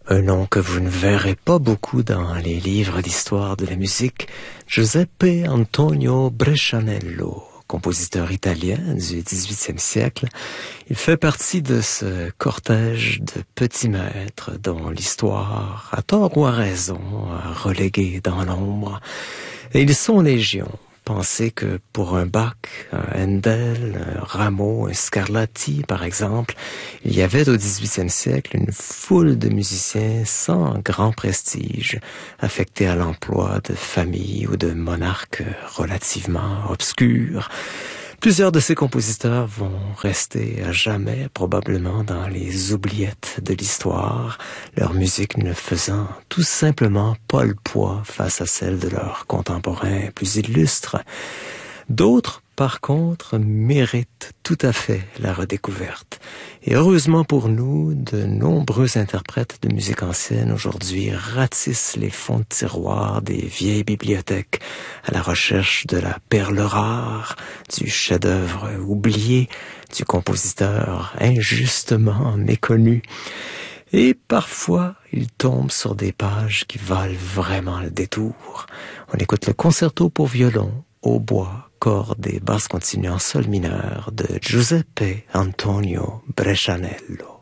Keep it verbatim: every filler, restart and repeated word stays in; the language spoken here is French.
Un nom que vous ne verrez pas beaucoup dans les livres d'histoire de la musique, Giuseppe Antonio Brescianello, compositeur italien du dix-huitième siècle. Il fait partie de ce cortège de petits maîtres dont l'histoire, à tort ou à raison, a relégué dans l'ombre. Et ils sont légion. Pensez que pour un Bach, un Handel, un Rameau, un Scarlatti, par exemple, il y avait au dix-huitième siècle une foule de musiciens sans grand prestige, affectés à l'emploi de familles ou de monarques relativement obscurs. Plusieurs de ces compositeurs vont rester à jamais, probablement, dans les oubliettes de l'histoire, leur musique ne faisant tout simplement pas le poids face à celle de leurs contemporains plus illustres. D'autres, par contre, méritent tout à fait la redécouverte. Et heureusement pour nous, de nombreux interprètes de musique ancienne aujourd'hui ratissent les fonds de tiroir des vieilles bibliothèques à la recherche de la perle rare, du chef-d'œuvre oublié, du compositeur injustement méconnu. Et parfois, ils tombent sur des pages qui valent vraiment le détour. On écoute le concerto pour violon, hautbois, cordes et basses continues en sol mineur de Giuseppe Antonio Brescianello.